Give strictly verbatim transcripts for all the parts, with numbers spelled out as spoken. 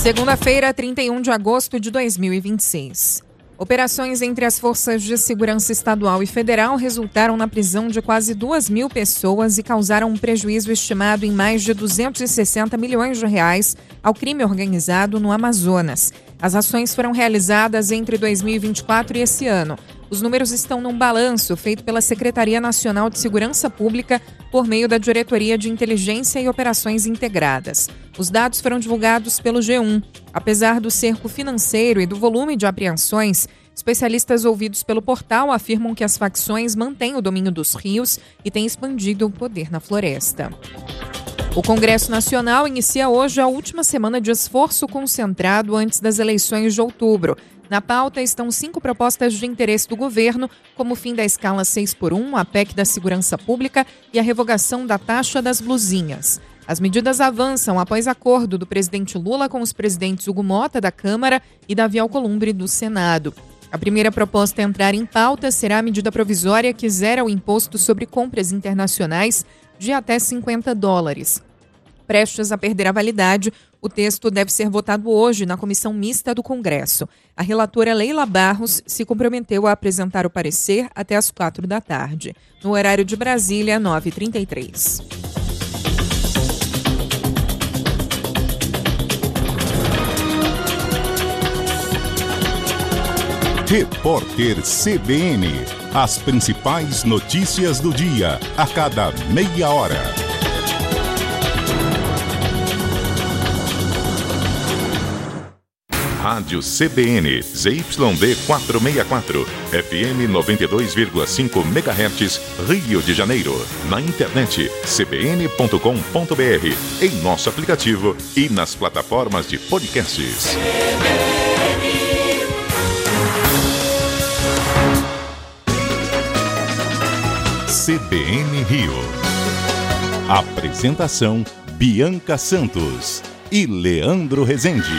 Segunda-feira, trinta e um de agosto de dois mil e vinte e seis. Operações entre as forças de segurança estadual e federal resultaram na prisão de quase duas mil pessoas e causaram um prejuízo estimado em mais de duzentos e sessenta milhões de reais ao crime organizado no Amazonas. As ações foram realizadas entre dois mil e vinte e quatro e esse ano. Os números estão num balanço feito pela Secretaria Nacional de Segurança Pública por meio da Diretoria de Inteligência e Operações Integradas. Os dados foram divulgados pelo G um. Apesar do cerco financeiro e do volume de apreensões, especialistas ouvidos pelo portal afirmam que as facções mantêm o domínio dos rios e têm expandido o poder na floresta. O Congresso Nacional inicia hoje a última semana de esforço concentrado antes das eleições de outubro. Na pauta estão cinco propostas de interesse do governo, como o fim da escala seis por um, a P E C da Segurança Pública e a revogação da taxa das blusinhas. As medidas avançam após acordo do presidente Lula com os presidentes Hugo Mota, da Câmara, e Davi Alcolumbre, do Senado. A primeira proposta a entrar em pauta será a medida provisória que zera o imposto sobre compras internacionais de até cinquenta dólares. Prestes a perder a validade, o texto deve ser votado hoje na Comissão Mista do Congresso. A relatora Leila Barros se comprometeu a apresentar o parecer até às quatro da tarde. No horário de Brasília, nove e trinta e três. Repórter C B N. As principais notícias do dia, a cada meia hora. Rádio C B N, Z Y D quatrocentos e sessenta e quatro, F M noventa e dois vírgula cinco megahertz, Rio de Janeiro. Na internet, c b n ponto com ponto b r, em nosso aplicativo e nas plataformas de podcasts. C B N Rio. Apresentação: Bianca Santos e Leandro Rezende.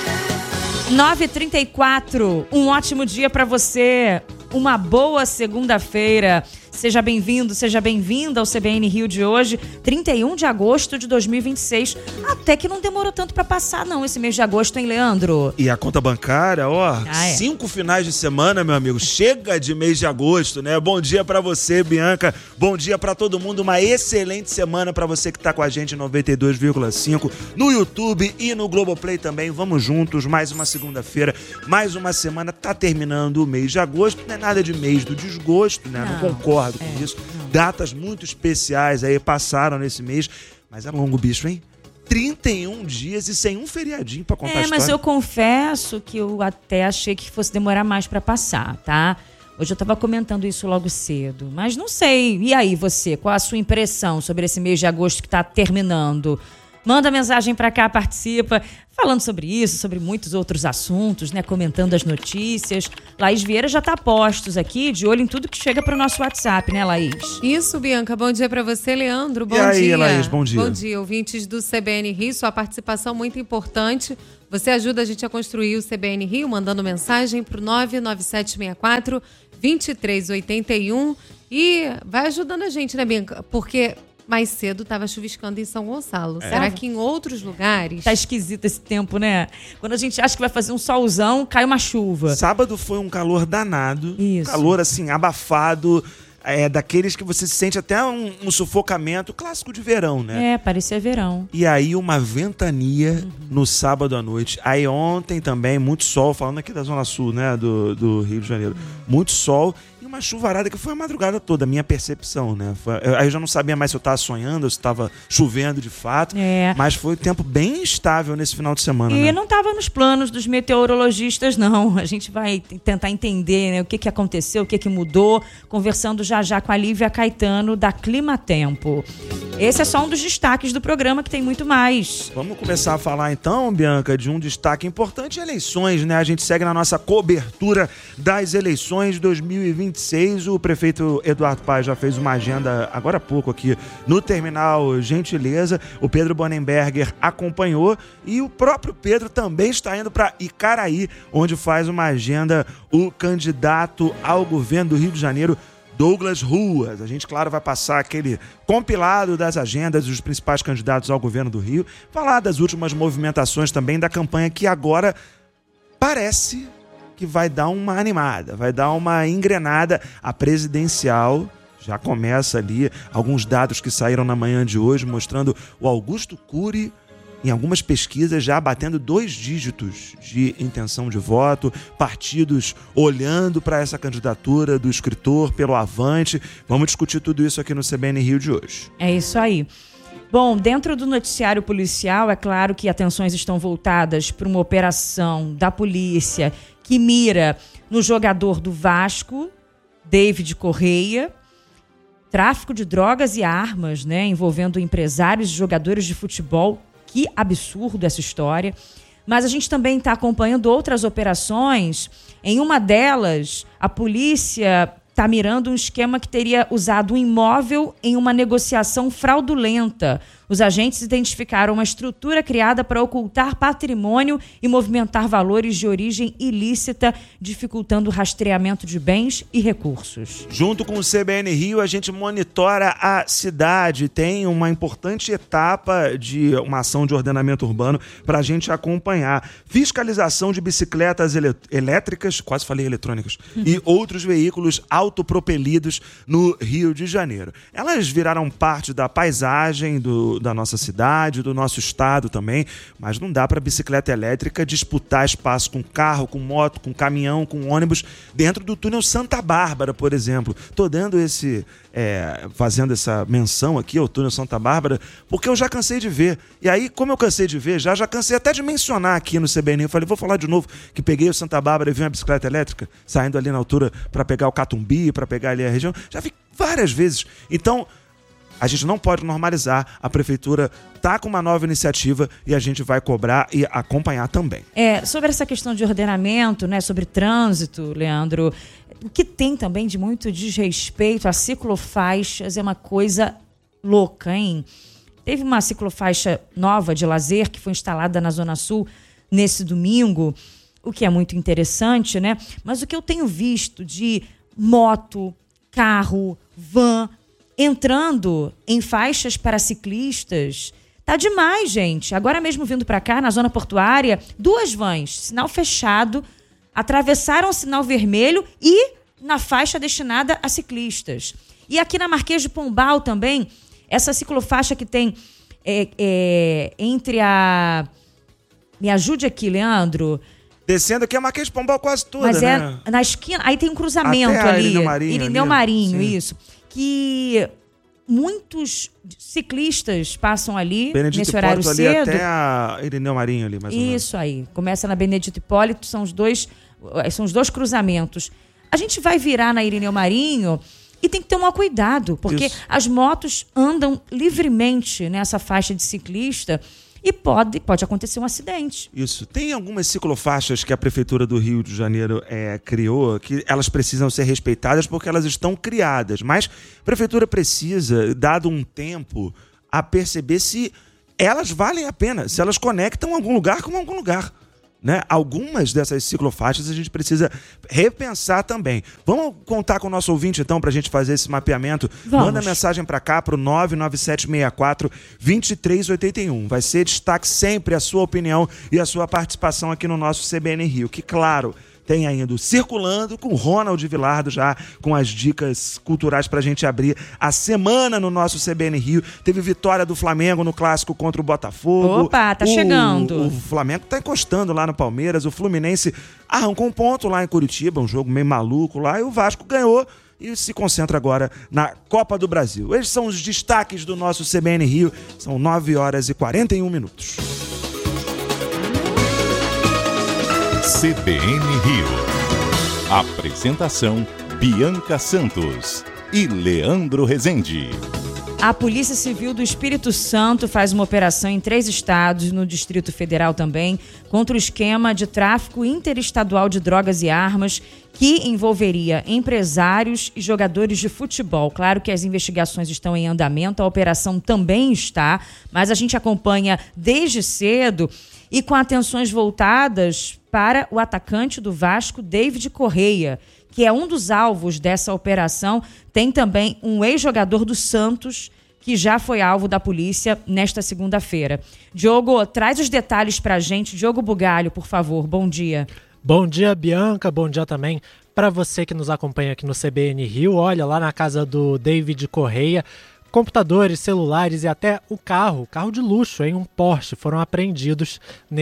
nove e trinta e quatro, um ótimo dia para você, uma boa segunda-feira. Seja bem-vindo, seja bem-vinda ao C B N Rio de hoje, trinta e um de agosto de dois mil e vinte e seis. Até que não demorou tanto para passar não esse mês de agosto, hein, Leandro? E a conta bancária, ó, ah, é. cinco finais de semana, meu amigo, chega de mês de agosto, né? Bom dia para você, Bianca, bom dia para todo mundo, uma excelente semana para você que tá com a gente em noventa e dois vírgula cinco, no YouTube e no Globoplay também. Vamos juntos, mais uma segunda-feira, mais uma semana, tá terminando o mês de agosto, não é nada de mês do desgosto, né? Não, não concordo com é, isso. Não. Datas muito especiais aí passaram nesse mês, mas é longo, bicho, hein? trinta e um dias e sem um feriadinho pra contar é, a história. É, mas eu confesso que eu até achei que fosse demorar mais pra passar, tá? Hoje eu tava comentando isso logo cedo, mas não sei. E aí, você? Qual a sua impressão sobre esse mês de agosto que tá terminando? Manda mensagem pra cá, participa, falando sobre isso, sobre muitos outros assuntos, né? Comentando as notícias. Laís Vieira já tá a postos aqui, de olho em tudo que chega pro nosso WhatsApp, né, Laís? Isso, Bianca. Bom dia pra você, Leandro. Bom e aí, dia. Laís, bom dia. Bom dia, ouvintes do C B N Rio. Sua participação muito importante. Você ajuda a gente a construir o C B N Rio, mandando mensagem pro nove nove sete seis quatro, dois três oito um e vai ajudando a gente, né, Bianca? Porque mais cedo estava chuviscando em São Gonçalo. É. Será que em outros lugares... Tá esquisito esse tempo, né? Quando a gente acha que vai fazer um solzão, cai uma chuva. Sábado foi um calor danado. Isso. Calor, assim, abafado. É, daqueles que você se sente até um, um sufocamento clássico de verão, né? É, parecia verão. E aí uma ventania uhum. no sábado à noite. Aí ontem também, muito sol, falando aqui da Zona Sul, né? Do, do Rio de Janeiro. Uhum. Muito sol. Uma chuvarada que foi a madrugada toda, a minha percepção, né? Foi, eu, aí eu já não sabia mais se eu estava sonhando, ou se estava chovendo de fato. É. Mas foi um tempo bem estável nesse final de semana. E né? não estava nos planos dos meteorologistas, não. A gente vai tentar entender, né, o que, que aconteceu, o que, que mudou, conversando já já com a Lívia Caetano, da Climatempo. Esse é só um dos destaques do programa, que tem muito mais. Vamos começar a falar então, Bianca, de um destaque importante: eleições, né? A gente segue na nossa cobertura das eleições de dois mil e vinte e seis. O prefeito Eduardo Paes já fez uma agenda agora há pouco aqui no terminal Gentileza. O Pedro Bonenberger acompanhou e o próprio Pedro também está indo para Icaraí, onde faz uma agenda o candidato ao governo do Rio de Janeiro, Douglas Ruas. A gente, claro, vai passar aquele compilado das agendas dos principais candidatos ao governo do Rio, falar das últimas movimentações também da campanha que agora parece que vai dar uma animada, vai dar uma engrenada. A presidencial já começa ali, alguns dados que saíram na manhã de hoje mostrando o Augusto Cury em algumas pesquisas já batendo dois dígitos de intenção de voto, partidos olhando para essa candidatura do escritor pelo Avante. Vamos discutir tudo isso aqui no C B N Rio de hoje. É isso aí. Bom, dentro do noticiário policial, é claro que atenções estão voltadas para uma operação da polícia que mira no jogador do Vasco, David Correia, tráfico de drogas e armas, né, envolvendo empresários e jogadores de futebol. Que absurdo essa história. Mas a gente também está acompanhando outras operações. Em uma delas, a polícia está mirando um esquema que teria usado um imóvel em uma negociação fraudulenta. Os agentes identificaram uma estrutura criada para ocultar patrimônio e movimentar valores de origem ilícita, dificultando o rastreamento de bens e recursos. Junto com o C B N Rio, a gente monitora a cidade. Tem uma importante etapa de uma ação de ordenamento urbano para a gente acompanhar. Fiscalização de bicicletas ele- elétricas, quase falei eletrônicas, uhum. e outros veículos autopropelidos no Rio de Janeiro. Elas viraram parte da paisagem do da nossa cidade, do nosso estado também, mas não dá para bicicleta elétrica disputar espaço com carro, com moto, com caminhão, com ônibus dentro do túnel Santa Bárbara, por exemplo. Tô dando esse, é, fazendo essa menção aqui ao túnel Santa Bárbara, porque eu já cansei de ver. E aí, como eu cansei de ver, já, já cansei até de mencionar aqui no C B N. Eu falei, vou falar de novo, que peguei o Santa Bárbara e vi uma bicicleta elétrica saindo ali na altura para pegar o Catumbi, para pegar ali a região. Já vi várias vezes. Então, a gente não pode normalizar, a prefeitura está com uma nova iniciativa e a gente vai cobrar e acompanhar também. É, sobre essa questão de ordenamento, né, sobre trânsito, Leandro, o que tem também de muito desrespeito a ciclofaixas é uma coisa louca, hein? Teve uma ciclofaixa nova de lazer que foi instalada na Zona Sul nesse domingo, o que é muito interessante, né? Mas o que eu tenho visto de moto, carro, van entrando em faixas para ciclistas, tá demais, gente. Agora mesmo vindo para cá, na zona portuária, duas vans, sinal fechado, atravessaram o sinal vermelho e na faixa destinada a ciclistas. E aqui na Marquês de Pombal também, essa ciclofaixa que tem é, é, entre a... Me ajude aqui, Leandro. Descendo aqui a Marquês de Pombal quase toda, Mas é né? na esquina, aí tem um cruzamento Até ali. Irineu Marinho. Irineu ali, Marinho, sim. isso. Que muitos ciclistas passam ali Benedito nesse horário Hipólito cedo. ali até a Irineu Marinho ali, mais ou menos. Isso aí. Começa na Benedito Hipólito, são os dois, são os dois cruzamentos. A gente vai virar na Irineu Marinho e tem que ter um cuidado, porque Isso. as motos andam livremente nessa faixa de ciclista e pode, pode acontecer um acidente. Isso. Tem algumas ciclofaixas que a Prefeitura do Rio de Janeiro é, criou, que elas precisam ser respeitadas porque elas estão criadas. Mas a Prefeitura precisa, dado um tempo, a perceber se elas valem a pena, se elas conectam algum lugar com algum lugar. Né? Algumas dessas ciclofaixas a gente precisa repensar também. Vamos contar com o nosso ouvinte, então, para a gente fazer esse mapeamento? Vamos. Manda mensagem para cá, para o nove nove sete seis quatro, dois três oito um. Vai ser destaque sempre a sua opinião e a sua participação aqui no nosso C B N Rio, que, claro, tem ainda o Circulando com o Ronald Vilardo, já com as dicas culturais pra gente abrir a semana no nosso C B N Rio. Teve vitória do Flamengo no clássico contra o Botafogo. Opa, tá o, chegando. O Flamengo tá encostando lá no Palmeiras. O Fluminense arrancou um ponto lá em Curitiba, um jogo meio maluco lá, e o Vasco ganhou e se concentra agora na Copa do Brasil. Esses são os destaques do nosso C B N Rio. São nove horas e quarenta e um minutos. C B N Rio. Apresentação: Bianca Santos e Leandro Rezende. A Polícia Civil do Espírito Santo faz uma operação em três estados, no Distrito Federal também, contra o esquema de tráfico interestadual de drogas e armas que envolveria empresários e jogadores de futebol. Claro que as investigações estão em andamento, a operação também está, mas a gente acompanha desde cedo e com atenções voltadas para o atacante do Vasco, David Correia, que é um dos alvos dessa operação, tem também um ex-jogador do Santos, que já foi alvo da polícia nesta segunda-feira. Diogo, traz os detalhes pra gente. Diogo Bugalho, por favor, bom dia. Bom dia, Bianca, bom dia também para você que nos acompanha aqui no C B N Rio. Olha, lá na casa do David Correia, computadores, celulares e até o carro, carro de luxo, hein? Um Porsche, foram apreendidos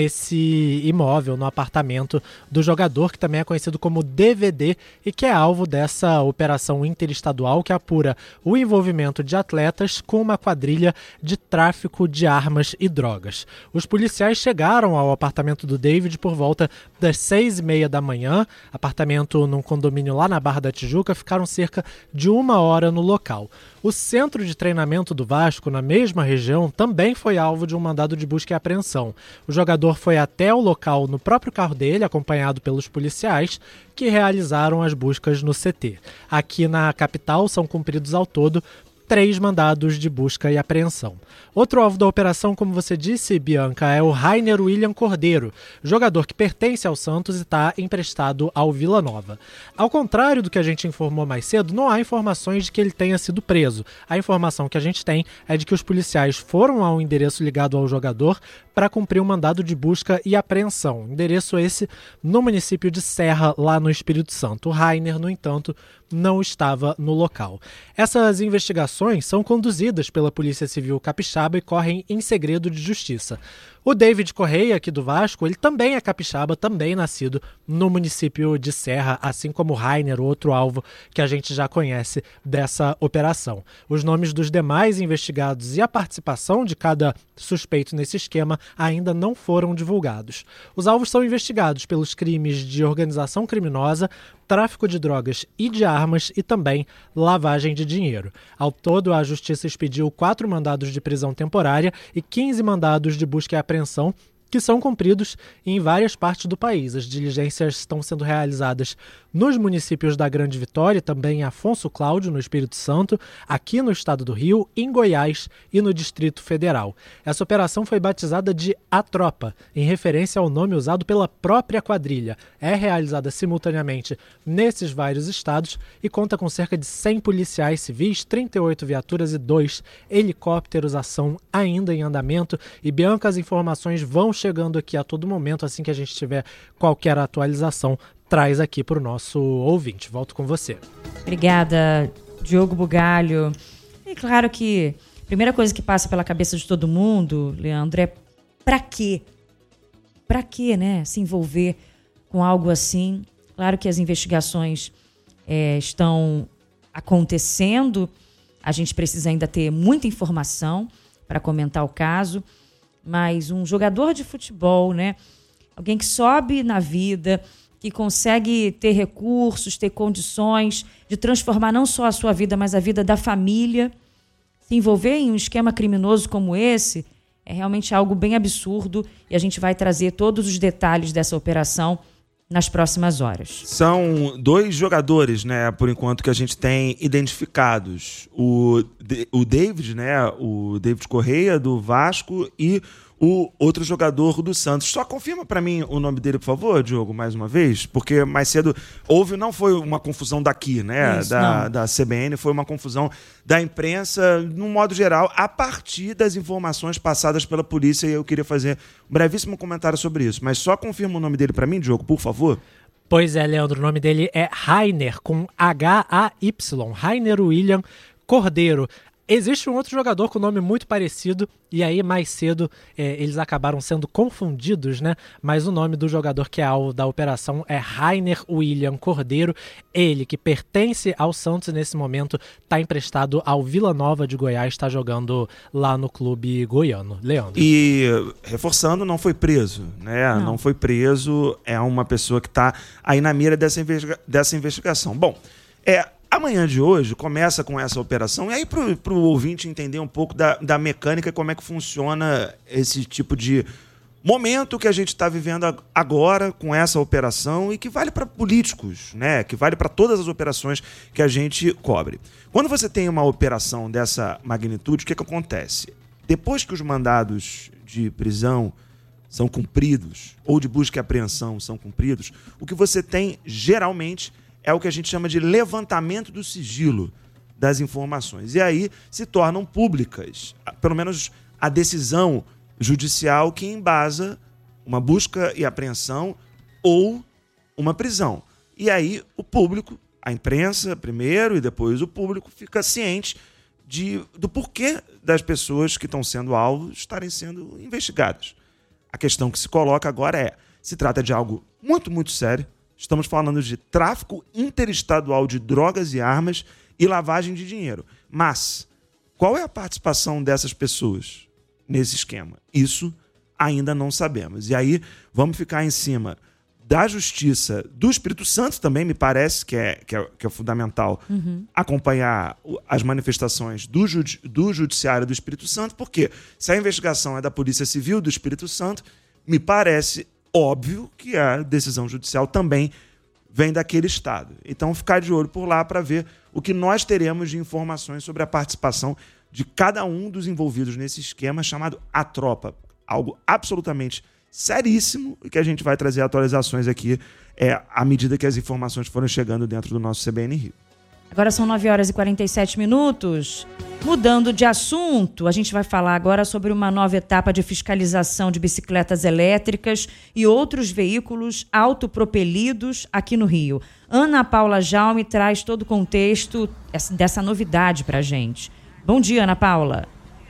nesse imóvel, no apartamento do jogador, que também é conhecido como D V D e que é alvo dessa operação interestadual que apura o envolvimento de atletas com uma quadrilha de tráfico de armas e drogas. Os policiais chegaram ao apartamento do David por volta das seis e meia da manhã, apartamento num condomínio lá na Barra da Tijuca, ficaram cerca de uma hora no local. O centro de treinamento do Vasco, na mesma região, também foi alvo de um mandado de busca e apreensão. O jogador foi até o local no próprio carro dele, acompanhado pelos policiais, que realizaram as buscas no C T. Aqui na capital são cumpridos ao todo três mandados de busca e apreensão. Outro alvo da operação, como você disse, Bianca, é o Rainer William Cordeiro, jogador que pertence ao Santos e está emprestado ao Vila Nova. Ao contrário do que a gente informou mais cedo, não há informações de que ele tenha sido preso. A informação que a gente tem é de que os policiais foram ao endereço ligado ao jogador para cumprir um mandado de busca e apreensão. Endereço esse no município de Serra, lá no Espírito Santo. O Rainer, no entanto, não estava no local. Essas investigações são conduzidas pela Polícia Civil Capixaba e correm em segredo de justiça. O David Correia, aqui do Vasco, ele também é capixaba, também nascido no município de Serra, assim como o Rainer, outro alvo que a gente já conhece dessa operação. Os nomes dos demais investigados e a participação de cada suspeito nesse esquema ainda não foram divulgados. Os alvos são investigados pelos crimes de organização criminosa, tráfico de drogas e de armas e também lavagem de dinheiro. Ao todo, a Justiça expediu quatro mandados de prisão temporária e quinze mandados de busca e apreensão, que são cumpridos em várias partes do país. As diligências estão sendo realizadas nos municípios da Grande Vitória e também em Afonso Cláudio, no Espírito Santo, aqui no estado do Rio, em Goiás e no Distrito Federal. Essa operação foi batizada de A Tropa, em referência ao nome usado pela própria quadrilha. É realizada simultaneamente nesses vários estados e conta com cerca de cem policiais civis, trinta e oito viaturas e dois helicópteros, ação ainda em andamento. E, Bianca, as informações vão chegando aqui a todo momento, assim que a gente tiver qualquer atualização, traz aqui para o nosso ouvinte. Volto com você. Obrigada, Diogo Bugalho. E claro que a primeira coisa que passa pela cabeça de todo mundo, Leandro, é pra quê? Pra quê, né? Se envolver com algo assim. Claro que as investigações é, estão acontecendo. A gente precisa ainda ter muita informação para comentar o caso. Mas um jogador de futebol, né? Alguém que sobe na vida, que consegue ter recursos, ter condições de transformar não só a sua vida, mas a vida da família. Se envolver em um esquema criminoso como esse é realmente algo bem absurdo e a gente vai trazer todos os detalhes dessa operação nas próximas horas. São dois jogadores, né, por enquanto, que a gente tem identificados. O, o David, né, o David Correia, do Vasco, e o outro jogador do Santos. Só confirma para mim o nome dele, por favor, Diogo, mais uma vez, porque mais cedo houve, não foi uma confusão daqui, né, Isso, da, da C B N, foi uma confusão da imprensa, no modo geral, a partir das informações passadas pela polícia, e eu queria fazer um brevíssimo comentário sobre isso. Mas só confirma o nome dele para mim, Diogo, por favor. Pois é, Leandro, o nome dele é Rainer, com H A Y, Rainer William Cordeiro. Existe um outro jogador com nome muito parecido, e aí mais cedo é, eles acabaram sendo confundidos, né? Mas o nome do jogador que é alvo da operação é Rainer William Cordeiro. Ele, que pertence ao Santos nesse momento, está emprestado ao Vila Nova de Goiás, está jogando lá no clube goiano. Leandro. E, reforçando, não foi preso, né? Não, não foi preso, é uma pessoa que está aí na mira dessa, investiga- dessa investigação. Bom, é... amanhã de hoje começa com essa operação, e aí para o ouvinte entender um pouco da, da mecânica e como é que funciona esse tipo de momento que a gente está vivendo agora com essa operação e que vale para políticos, né? Que vale para todas as operações que a gente cobre. Quando você tem uma operação dessa magnitude, o que, que acontece? Depois que os mandados de prisão são cumpridos, ou de busca e apreensão são cumpridos, o que você tem geralmente é o que a gente chama de levantamento do sigilo das informações. E aí se tornam públicas, pelo menos a decisão judicial que embasa uma busca e apreensão ou uma prisão. E aí o público, a imprensa primeiro e depois o público, fica ciente de, do porquê das pessoas que estão sendo alvo estarem sendo investigadas. A questão que se coloca agora é, se trata de algo muito, muito sério. Estamos falando de tráfico interestadual de drogas e armas e lavagem de dinheiro. Mas qual é a participação dessas pessoas nesse esquema? Isso ainda não sabemos. E aí vamos ficar em cima da Justiça do Espírito Santo também, me parece que é, que é, que é fundamental uhum. acompanhar as manifestações do, judi- do Judiciário do Espírito Santo, porque se a investigação é da Polícia Civil do Espírito Santo, me parece óbvio que a decisão judicial também vem daquele estado. Então, ficar de olho por lá para ver o que nós teremos de informações sobre a participação de cada um dos envolvidos nesse esquema chamado A Tropa. Algo absolutamente seríssimo e que a gente vai trazer atualizações aqui é, à medida que as informações foram chegando dentro do nosso C B N Rio. Agora são nove horas e quarenta e sete minutos. Mudando de assunto, a gente vai falar agora sobre uma nova etapa de fiscalização de bicicletas elétricas e outros veículos autopropelidos aqui no Rio. Ana Paula Jaume traz todo o contexto dessa novidade para a gente. Bom dia, Ana Paula.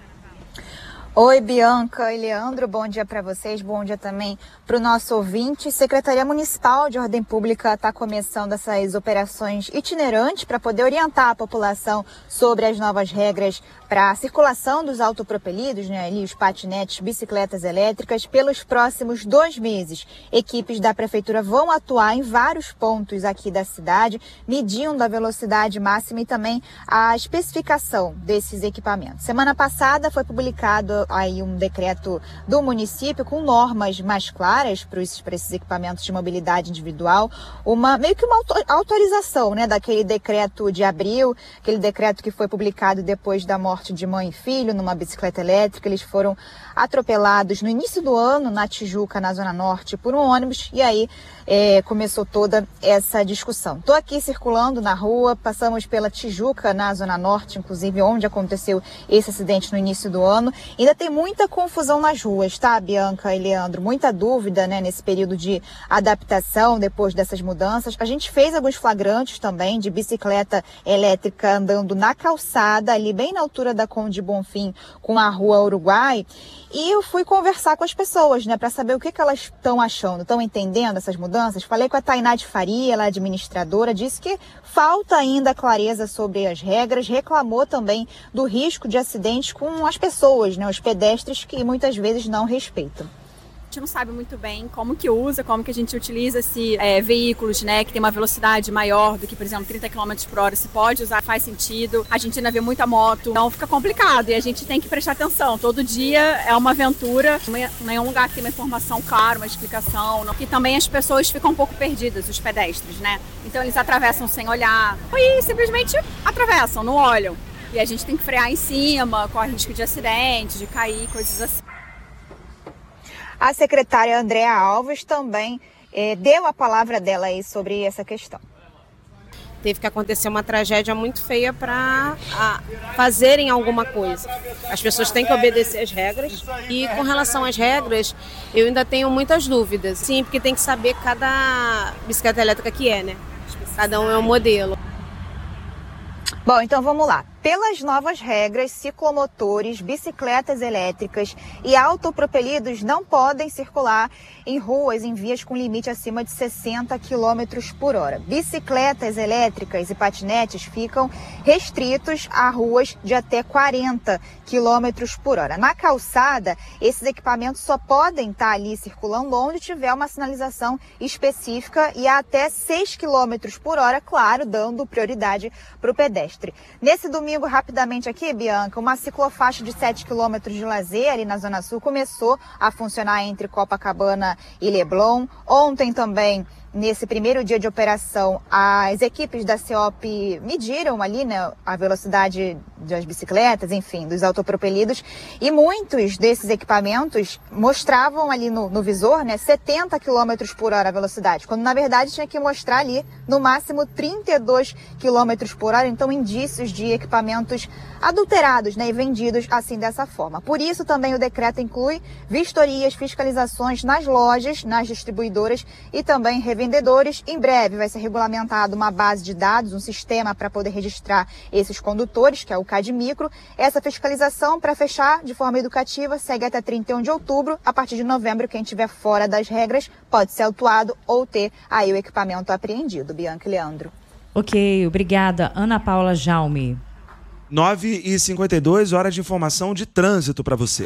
Oi, Bianca e Leandro, bom dia para vocês, bom dia também para o nosso ouvinte. Secretaria Municipal de Ordem Pública está começando essas operações itinerantes para poder orientar a população sobre as novas regras para a circulação dos autopropelidos, né, ali os patinetes, bicicletas elétricas, pelos próximos dois meses. Equipes da Prefeitura vão atuar em vários pontos aqui da cidade, medindo a velocidade máxima e também a especificação desses equipamentos. Semana passada foi publicado aí um decreto do município com normas mais claras para esses, para esses equipamentos de mobilidade individual, uma, meio que uma autorização, né, daquele decreto de abril, aquele decreto que foi publicado depois da morte de mãe e filho numa bicicleta elétrica. Eles foram atropelados no início do ano na Tijuca, na Zona Norte, por um ônibus, e aí é, começou toda essa discussão. Estou aqui circulando na rua, passamos pela Tijuca, na Zona Norte, inclusive onde aconteceu esse acidente no início do ano. Ainda tem muita confusão nas ruas, tá, Bianca e Leandro? Muita dúvida, né, nesse período de adaptação depois dessas mudanças. A gente fez alguns flagrantes também de bicicleta elétrica andando na calçada, ali bem na altura da Conde Bonfim com a Rua Uruguai. E eu fui conversar com as pessoas, né, para saber o que, que elas estão achando, estão entendendo essas mudanças. Falei com a Tainá de Faria, ela é administradora, disse que falta ainda clareza sobre as regras, reclamou também do risco de acidentes com as pessoas, né, os pedestres, que muitas vezes não respeitam. A gente não sabe muito bem como que usa, como que a gente utiliza esses é, veículos, né, que tem uma velocidade maior do que, por exemplo, trinta quilômetros por hora, se pode usar, faz sentido. A gente ainda vê muita moto, então fica complicado e a gente tem que prestar atenção. Todo dia é uma aventura, nenhum lugar que tem uma informação clara, uma explicação, não. E também as pessoas ficam um pouco perdidas, os pedestres, né? Então eles atravessam sem olhar e simplesmente atravessam, não olham. E a gente tem que frear em cima, corre risco de acidente, de cair, coisas assim. A secretária Andréa Alves também eh, deu a palavra dela aí sobre essa questão. Teve que acontecer uma tragédia muito feia para fazerem alguma coisa. As pessoas têm que obedecer às regras e com relação às regras eu ainda tenho muitas dúvidas. Sim, porque tem que saber cada bicicleta elétrica que é, né? Cada um é um modelo. Bom, então vamos lá. Pelas novas regras, ciclomotores, bicicletas elétricas e autopropelidos não podem circular em ruas em vias com limite acima de sessenta quilômetros por hora. Bicicletas elétricas e patinetes ficam restritos a ruas de até quarenta quilômetros por hora. Na calçada, esses equipamentos só podem estar ali circulando onde tiver uma sinalização específica e a até seis quilômetros por hora, claro, dando prioridade para o pedestre. Nesse domingo, rapidamente aqui, Bianca, uma ciclofaixa de sete quilômetros de lazer ali na Zona Sul começou a funcionar entre Copacabana e Leblon. Ontem também nesse primeiro dia de operação, as equipes da CEOP mediram ali, né, a velocidade das bicicletas, enfim, dos autopropelidos, e muitos desses equipamentos mostravam ali no, no visor, né, setenta quilômetros por hora a velocidade, quando na verdade tinha que mostrar ali no máximo trinta e dois quilômetros por hora, então indícios de equipamentos adulterados, né, e vendidos assim dessa forma. Por isso também o decreto inclui vistorias, fiscalizações nas lojas, nas distribuidoras e também revendedores. Em breve vai ser regulamentado uma base de dados, um sistema para poder registrar esses condutores, que é o CadMicro. Essa fiscalização, para fechar de forma educativa, segue até trinta e um de outubro. A partir de novembro, quem estiver fora das regras pode ser autuado ou ter aí o equipamento apreendido. Bianca e Leandro. Ok, obrigada. Ana Paula Jaume. nove e cinquenta e dois, hora de informação de trânsito para você.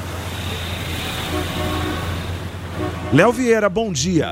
Léo Vieira, bom dia.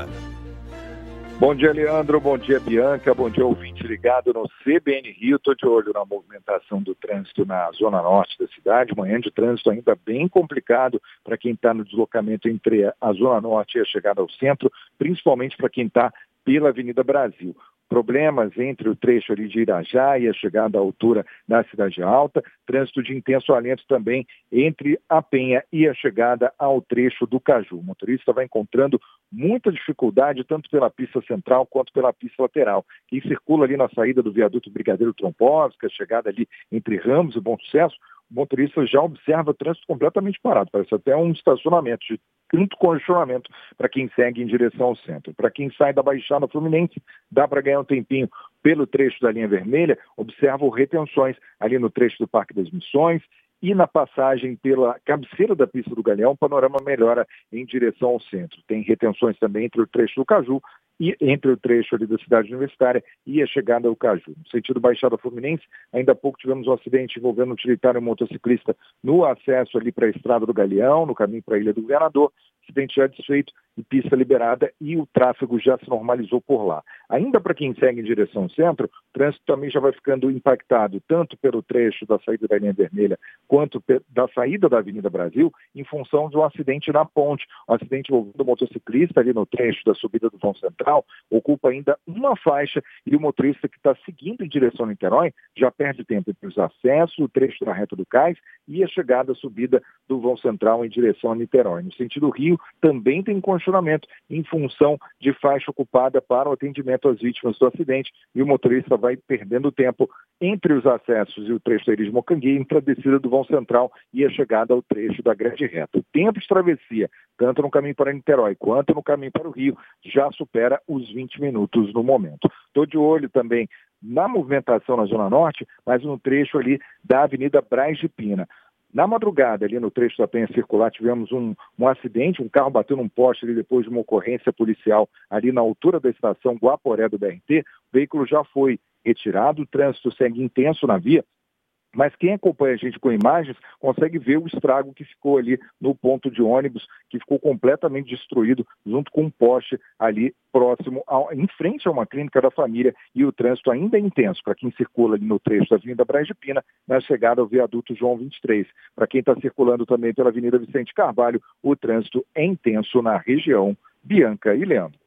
Bom dia, Leandro. Bom dia, Bianca. Bom dia, ouvinte ligado no C B N Rio. Estou de olho na movimentação do trânsito na zona norte da cidade. Manhã de trânsito ainda bem complicado para quem está no deslocamento entre a zona norte e a chegada ao centro, principalmente para quem está pela Avenida Brasil. Problemas entre o trecho ali de Irajá e a chegada à altura da Cidade Alta, trânsito de intenso alento também entre a Penha e a chegada ao trecho do Caju. O motorista vai encontrando muita dificuldade tanto pela pista central quanto pela pista lateral. Quem circula ali na saída do viaduto Brigadeiro Trompovski, a chegada ali entre Ramos e Bom Sucesso, o motorista já observa o trânsito completamente parado, parece até um estacionamento de tanto congestionamento para quem segue em direção ao centro. Para quem sai da Baixada Fluminense, dá para ganhar um tempinho pelo trecho da linha vermelha, observa retenções ali no trecho do Parque das Missões e na passagem pela cabeceira da pista do Galeão, o panorama melhora em direção ao centro. Tem retenções também entre o trecho do Caju e entre o trecho ali da cidade universitária e a chegada ao Caju. No sentido Baixada Fluminense, ainda há pouco tivemos um acidente envolvendo um utilitário e um motociclista no acesso ali para a Estrada do Galeão, no caminho para a Ilha do Governador. Acidente já desfeito e pista liberada e o tráfego já se normalizou por lá. Ainda para quem segue em direção ao centro, o trânsito também já vai ficando impactado tanto pelo trecho da saída da linha vermelha quanto da saída da Avenida Brasil, em função de um acidente na ponte. Um acidente envolvendo o motociclista ali no trecho da subida do Vão Central, ocupa ainda uma faixa e o motorista que está seguindo em direção a Niterói já perde tempo entre os acessos, o trecho da Reta do Cais e a chegada, a subida do Vão Central em direção a Niterói. No sentido Rio, também tem congestionamento em função de faixa ocupada para o atendimento às vítimas do acidente e o motorista vai perdendo tempo entre os acessos e o trecho da Ilha de Mocanguê, entre a descida do Vão Central e a chegada ao trecho da Grande Reta. O tempo de travessia, tanto no caminho para Niterói quanto no caminho para o Rio, já supera os vinte minutos no momento. Estou de olho também na movimentação na Zona Norte, mas no trecho ali da Avenida Braz de Pina. Na madrugada, ali no trecho da Penha Circular, tivemos um, um acidente, um carro bateu num poste ali depois de uma ocorrência policial ali na altura da estação Guaporé do B R T. O veículo já foi retirado, o trânsito segue intenso na via, mas quem acompanha a gente com imagens consegue ver o estrago que ficou ali no ponto de ônibus, que ficou completamente destruído junto com um poste ali próximo, ao, em frente a uma clínica da família, e o trânsito ainda é intenso para quem circula ali no trecho da Avenida Braz de Pina, na chegada ao viaduto João vinte e três. Para quem está circulando também pela Avenida Vicente Carvalho, o trânsito é intenso na região. Bianca e Leandro.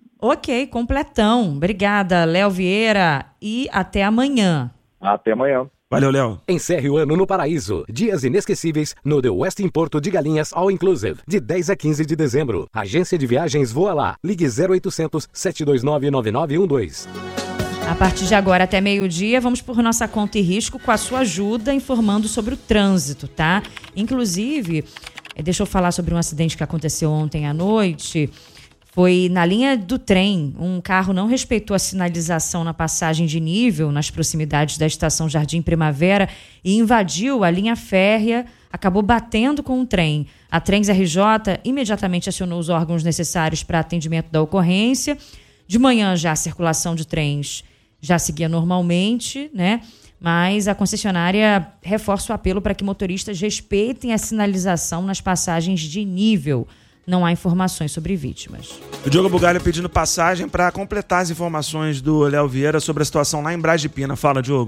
Ok, completão. Obrigada, Léo Vieira, e até amanhã. Até amanhã. Valeu, Léo. Encerre o ano no paraíso. Dias inesquecíveis no The Westin Porto de Galinhas All Inclusive, de dez a quinze de dezembro. Agência de viagens Voa Lá. Ligue zero oitocentos, sete dois nove, nove nove um dois. A partir de agora até meio-dia, vamos por nossa conta e risco com a sua ajuda, informando sobre o trânsito, tá? Inclusive, deixa eu falar sobre um acidente que aconteceu ontem à noite. Foi na linha do trem, um carro não respeitou a sinalização na passagem de nível nas proximidades da estação Jardim Primavera e invadiu a linha férrea, acabou batendo com o trem. A Trens R J imediatamente acionou os órgãos necessários para atendimento da ocorrência. De manhã já a circulação de trens já seguia normalmente, né? Mas a concessionária reforça o apelo para que motoristas respeitem a sinalização nas passagens de nível. Não há informações sobre vítimas. O Diogo Bugalho pedindo passagem para completar as informações do Léo Vieira sobre a situação lá em Braz de Pina. Fala, Diogo.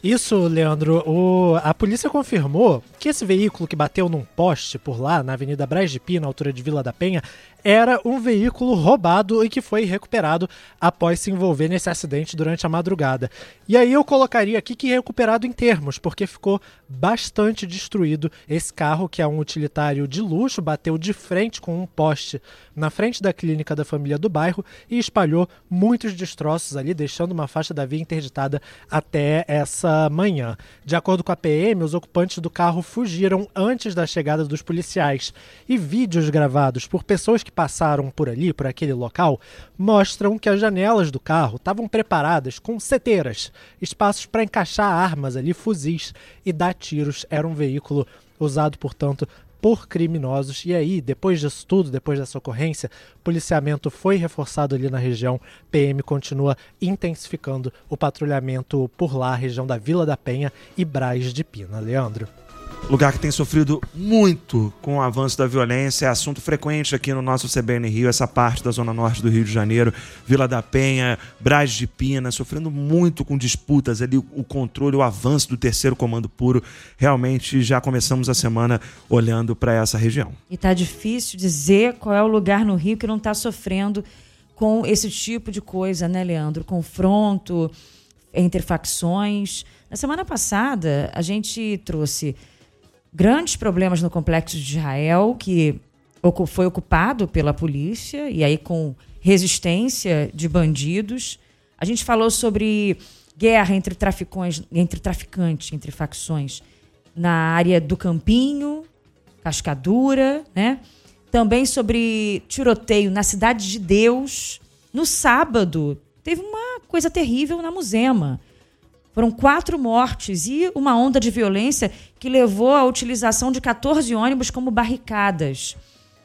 Isso, Leandro. O, a polícia confirmou que esse veículo que bateu num poste por lá, na Avenida Braz de Pina, na altura de Vila da Penha, era um veículo roubado e que foi recuperado após se envolver nesse acidente durante a madrugada. E aí eu colocaria aqui que recuperado em termos, porque ficou bastante destruído. Esse carro, que é um utilitário de luxo, bateu de frente com um poste na frente da clínica da família do bairro e espalhou muitos destroços ali, deixando uma faixa da via interditada até essa manhã. De acordo com a P M, os ocupantes do carro fugiram antes da chegada dos policiais. E vídeos gravados por pessoas que passaram por ali, por aquele local, mostram que as janelas do carro estavam preparadas com seteiras, espaços para encaixar armas ali, fuzis e dar tiros. Era um veículo usado, portanto, por criminosos. E aí, depois disso tudo, depois dessa ocorrência, o policiamento foi reforçado ali na região. P M continua intensificando o patrulhamento por lá, região da Vila da Penha e Braz de Pina. Leandro. Lugar que tem sofrido muito com o avanço da violência, é assunto frequente aqui no nosso C B N Rio, essa parte da zona norte do Rio de Janeiro, Vila da Penha, Braz de Pina, sofrendo muito com disputas ali, o controle, o avanço do terceiro comando puro. Realmente já começamos a semana olhando para essa região. E tá difícil dizer qual é o lugar no Rio que não está sofrendo com esse tipo de coisa, né, Leandro? Confronto entre facções. Na semana passada, a gente trouxe grandes problemas no Complexo de Israel, que foi ocupado pela polícia, e aí com resistência de bandidos. A gente falou sobre guerra entre traficões, entre traficantes, entre facções, na área do Campinho, Cascadura, né? Também sobre tiroteio na Cidade de Deus. No sábado, teve uma coisa terrível na Muzema. Foram quatro mortes e uma onda de violência que levou à utilização de catorze ônibus como barricadas.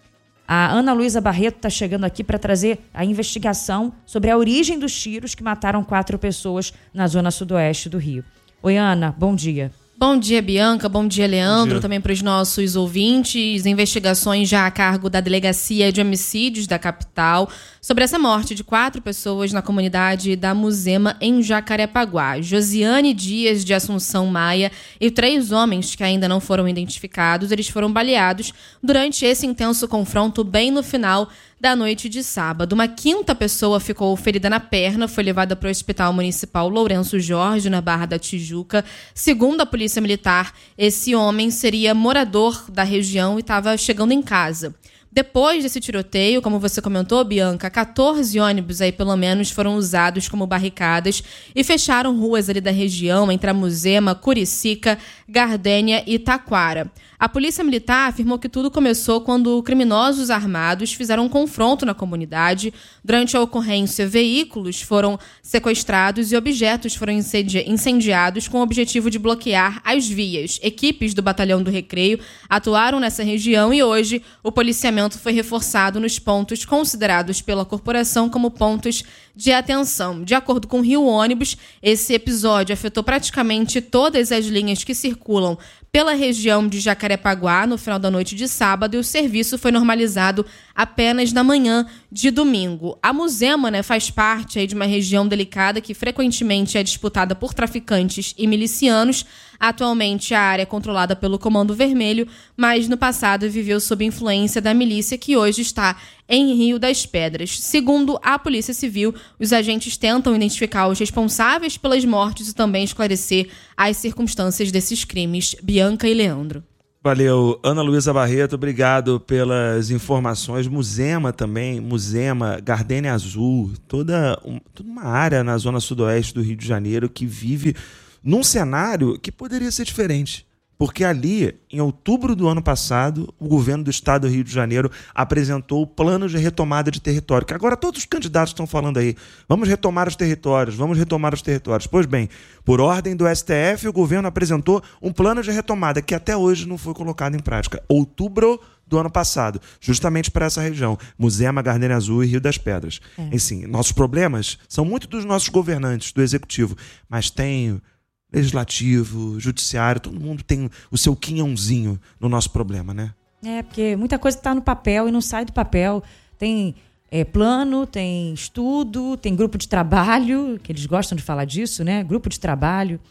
A Ana Luísa Barreto está chegando aqui para trazer a investigação sobre a origem dos tiros que mataram quatro pessoas na zona sudoeste do Rio. Oi, Ana, bom dia. Bom dia, Bianca. Bom dia, Leandro. Bom dia. Também para os nossos ouvintes. Investigações já a cargo da Delegacia de Homicídios da capital sobre essa morte de quatro pessoas na comunidade da Muzema, em Jacarepaguá. Josiane Dias de Assunção Maia e três homens que ainda não foram identificados. Eles foram baleados durante esse intenso confronto bem no final da noite de sábado. Uma quinta pessoa ficou ferida na perna, foi levada para o Hospital Municipal Lourenço Jorge, na Barra da Tijuca. Segundo a Polícia Militar, esse homem seria morador da região e estava chegando em casa. Depois desse tiroteio, como você comentou, Bianca, catorze ônibus aí pelo menos foram usados como barricadas e fecharam ruas ali da região entre a Muzema, Curicica, Gardênia e Taquara. A Polícia Militar afirmou que tudo começou quando criminosos armados fizeram um confronto na comunidade. Durante a ocorrência, veículos foram sequestrados e objetos foram incendiados com o objetivo de bloquear as vias. Equipes do Batalhão do Recreio atuaram nessa região e hoje o policiamento foi reforçado nos pontos considerados pela corporação como pontos de atenção. De acordo com o Rio Ônibus, esse episódio afetou praticamente todas as linhas que circulam pela região de Jacarepaguá no final da noite de sábado e o serviço foi normalizado apenas na manhã de domingo. A Muzema, né, faz parte aí de uma região delicada que frequentemente é disputada por traficantes e milicianos. Atualmente a área é controlada pelo Comando Vermelho, mas no passado viveu sob influência da milícia que hoje está em Rio das Pedras. Segundo a Polícia Civil, os agentes tentam identificar os responsáveis pelas mortes e também esclarecer as circunstâncias desses crimes. Bianca e Leandro. Valeu, Ana Luísa Barreto, obrigado pelas informações. Muzema também, Muzema, Gardênia Azul, toda, um, toda uma área na zona sudoeste do Rio de Janeiro que vive num cenário que poderia ser diferente. Porque ali, em outubro do ano passado, o governo do estado do Rio de Janeiro apresentou o plano de retomada de território, que agora todos os candidatos estão falando aí, vamos retomar os territórios, vamos retomar os territórios. Pois bem, por ordem do S T F, o governo apresentou um plano de retomada que até hoje não foi colocado em prática. Outubro do ano passado, justamente para essa região, Muzema, Gardênia Azul e Rio das Pedras. É. Assim, nossos problemas são muito dos nossos governantes, do executivo, mas tem legislativo, judiciário, todo mundo tem o seu quinhãozinho no nosso problema, né? É, porque muita coisa está no papel e não sai do papel. Tem é, plano, tem estudo, tem grupo de trabalho, que eles gostam de falar disso, né? Grupo de trabalho.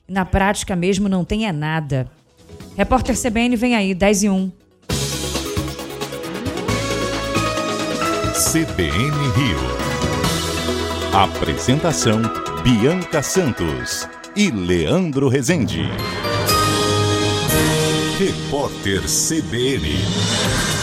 Na prática mesmo não tem é nada. Repórter C B N vem aí, dez e um. C B N Rio. Apresentação: Bianca Santos e Leandro Rezende. Repórter C B N.